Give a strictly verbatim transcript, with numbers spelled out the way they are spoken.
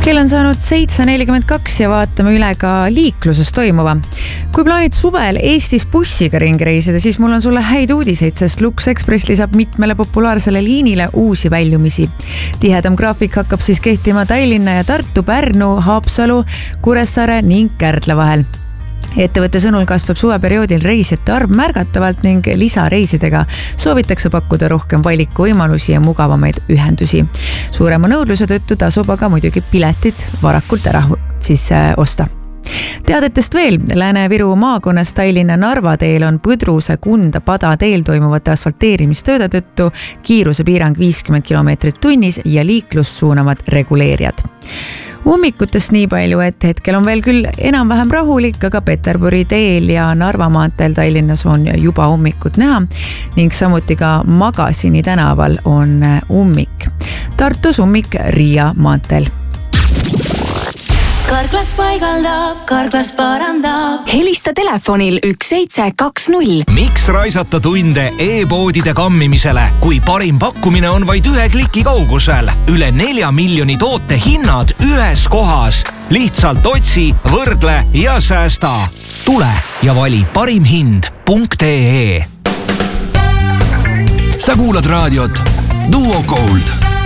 Kell on saanud seitse nelikümmend kaks ja vaatame üle ka liikluses toimuva. Kui plaanid suvel Eestis bussiga ringi reisida, siis mul on sulle häid uudiseid, sest Lux Express lisab mitmele populaarsele liinile uusi väljumisi. Tihedam graafik hakkab siis kehtima Tallinna ja Tartu, Pärnu, Haapsalu, Kuressaare ning Kärdla vahel. Ettevõtte sõnul kasvab suveperioodil reisijate arv märgatavalt ning lisareisidega soovitakse pakkuda rohkem valikuvõimalusi ja mugavamaid ühendusi. Suurema nõudluse tõttu tasub aga muidugi piletid varakult ära siis osta. Teadetest veel, Lääne-Viru maakonnas Tallinna-Narva teel on Põdruse Kunda Pada teel toimuvate asfalteerimistööde tõttu kiirusepiirang viiskümmend kilomeetrit tunnis ja liiklust suunavad reguleerijad. Ummikutest nii palju, et hetkel on veel küll enam-vähem rahulik, aga Peterburi teel ja Narva maanteel Tallinnas on juba ummikut näha ning samuti ka Magasini tänaval on ummik. Tartus ummik Riia maanteel. Karklas paigaldab, Karklas parandab. Helista telefonil üks seitse kaks null. Miks raisata tunde e-poodide kammimisele, kui parim pakkumine on vaid ühe kliki kaugusel? Üle nelja miljoni toote hinnad ühes kohas. Lihtsalt otsi, võrdle ja säästa. Tule ja vali parim hind punkt ee. Sa kuulad raadiot Duo Gold.